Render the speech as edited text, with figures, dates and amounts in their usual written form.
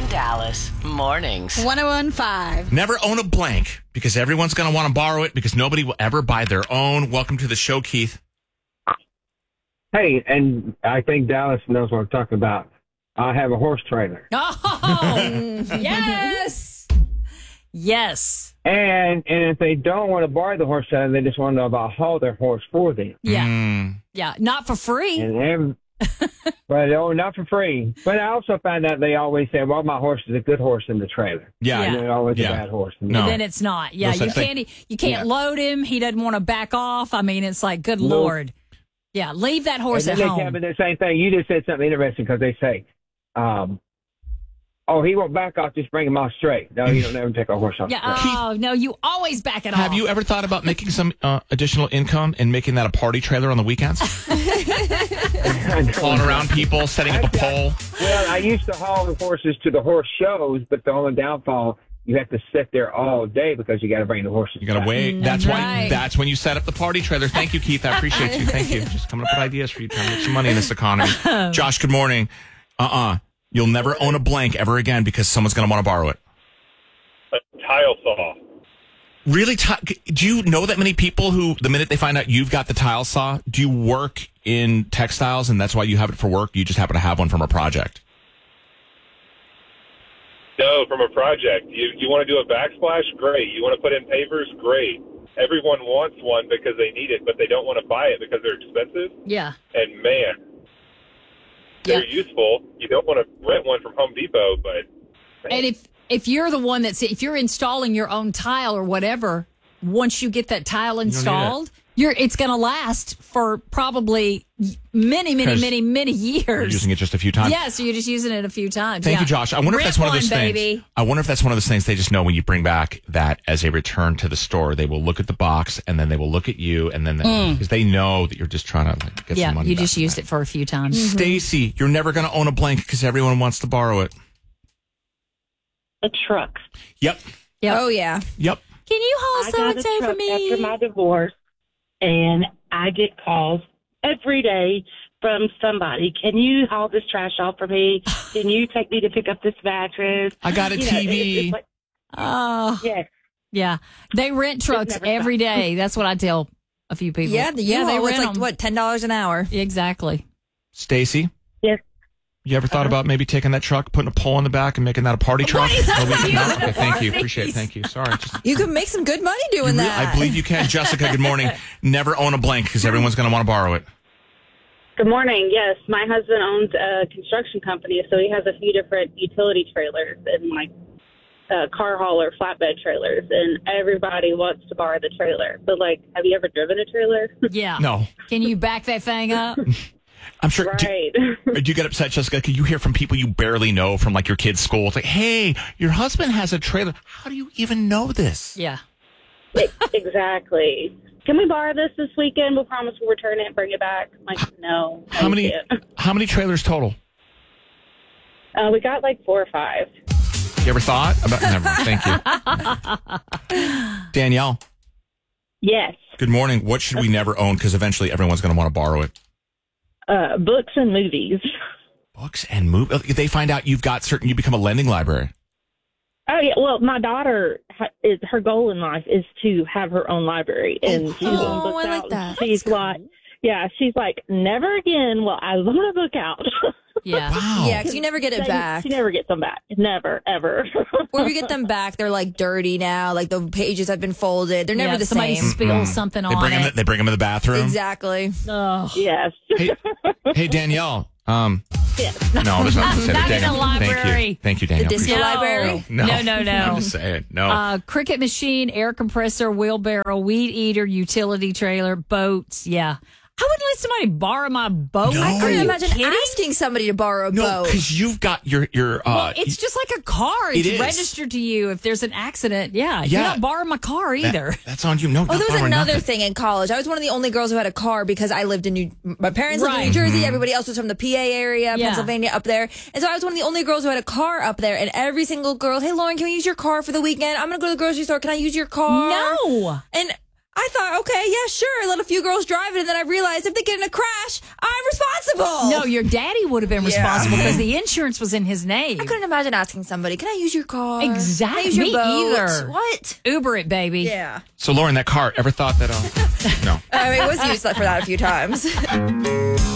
and Dallas mornings. 1015. Never own a blank because everyone's going to want to borrow it because nobody will ever buy their own. Welcome to the show, Keith. Hey, and I think Dallas knows what I'm talking about. I have a horse trailer. Oh, yes. Yes. And if they don't want to borrow the horse trailer, they just want to know about haul their horse for them. Yeah. Yeah. Not for free. But not for free. But I also found out they always say, well, my horse is a good horse in the trailer. Yeah. And they're always a bad horse. No. And then it's not. Yeah. No You can't load him. He doesn't want to back off. I mean, it's like, good Lord. Yeah. Leave that horse and at then home. they tell me the same thing. You just said something interesting because they say, oh, he won't back off, just bring him off straight. No, you don't ever take a horse off straight. Oh, no, you always back it off. Have you ever thought about making some additional income and making that a party trailer on the weekends? Hauling around people, setting up a pole. Well, I used to haul the horses to the horse shows, but the only downfall, you have to sit there all day because you got to bring the horses. You got to back. wait. That's when you set up the party trailer. Thank you, Keith. I appreciate you. Thank you. Just coming up with ideas for you trying to make some money in this economy. Josh, good morning. You'll never own a blank ever again because someone's going to want to borrow it. A tile saw. Really? Do you know that many people who, the minute they find out you've got the tile saw, do you work in textiles and that's why you have it for work? You just happen to have one from a project? No, from a project. You want to do a backsplash? Great. You want to put in pavers? Great. Everyone wants one because they need it, but they don't want to buy it because they're expensive. Yeah. And man, they're useful. You don't want to rent one from Home Depot, but man. And if you're the one if you're installing your own tile or whatever, once you get that tile installed, it's going to last for probably many years. You're using it just a few times. Yeah, so you're just using it a few times. Thank you, Josh. I wonder if that's one of those things. Baby. I wonder if that's one of those things they just know when you bring back that as a return to the store, they will look at the box and then they will look at you and then because they know that you're just trying to get some money. You just used it for a few times. Mm-hmm. Stacy, you're never going to own a blank because everyone wants to borrow it. A truck. Yep. Oh yeah. Yep. Can you haul so and so for me? After my divorce, and I get calls every day from somebody. Can you haul this trash off for me? Can you take me to pick up this mattress? I got a TV. Yes. Yeah. They rent trucks every day. That's what I tell a few people. Yeah, they rent like $10 an hour. Exactly. Stacy? Yes. You ever thought about maybe taking that truck, putting a pole in the back, and making that a party truck? What is that for you? Okay, thank you. Appreciate it. Thank you. Sorry. You can make some good money doing that. I believe you can. Jessica, good morning. Never own a blank because everyone's going to want to borrow it. Good morning. Yes, my husband owns a construction company, so he has a few different utility trailers and like car hauler flatbed trailers, and everybody wants to borrow the trailer. But like, have you ever driven a trailer? Yeah. No. Can you back that thing up? I'm sure. Right. Do you get upset, Jessica? Can you hear from people you barely know from like your kid's school? It's like, hey, your husband has a trailer. How do you even know this? Yeah. Exactly. Can we borrow this weekend? We'll promise we'll return it and bring it back. I'm like, no. How many trailers total? We got like 4 or 5. You ever thought about? Never. Thank you. Danielle. Yes. Good morning. What should we never own? Because eventually everyone's going to want to borrow it. Books and movies. Books and movies. They find out you become a lending library. Oh yeah. Well, my daughter her goal in life is to have her own library, and she's on books I like out. that. She's like, she's like, never again will I loan a book out. Yeah. Wow. Yeah, because you never get it back. She never gets them back. Never, ever. Or if you get them back, they're like dirty now. Like the pages have been folded. They're never the somebody same. spills something on it. They bring them in the bathroom. Exactly. Oh. Yes. Hey, Danielle. Yes. No, there's nothing to say. Not in Danielle, the library. Thank you, Danielle. The disco Appreciate it. library? No. I'm just saying. No. Cricket machine, air compressor, wheelbarrow, weed eater, utility trailer, boats. Yeah. I wouldn't let somebody borrow my boat. No. I couldn't imagine kidding? asking somebody to borrow a No, boat. because you've got your Well, it's just like a car. It's It is. registered to you if there's an accident. Yeah. You're Yeah. not borrowing my car either. That's on you. No, Oh, not there was borrowing another nothing. thing in college. I was one of the only girls who had a car because I lived in my parents lived in New Jersey. Everybody else was from the PA area, Yeah. Pennsylvania, up there. And so I was one of the only girls who had a car up there. And every single girl, hey, Lauren, can we use your car for the weekend? I'm going to go to the grocery store. Can I use your car? No. And I thought, okay, yeah, sure. I let a few girls drive it, and then I realized if they get in a crash, I'm responsible. No, your daddy would have been responsible because the insurance was in his name. I couldn't imagine asking somebody, can I use your car? Exactly. Can I use your Me boat? either. What? Uber it, baby. Yeah. So, Lauren, that car, ever thought that? No. I mean, it was used for that a few times.